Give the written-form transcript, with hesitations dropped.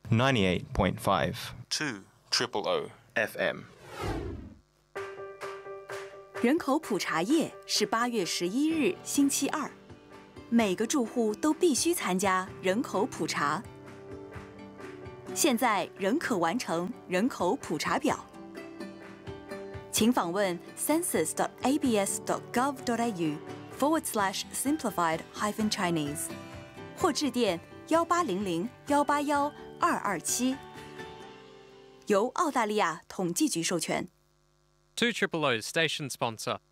98.5 2 triple O FM。 人口普查夜是8月11日星期二，每个住户都必须参加人口普查。现在仍可完成人口普查表，请访问 census.abs.gov.au/simplified-chinese 或致电1800-181-227，由澳大利亚统计局授权。 2 Triple O's station sponsor.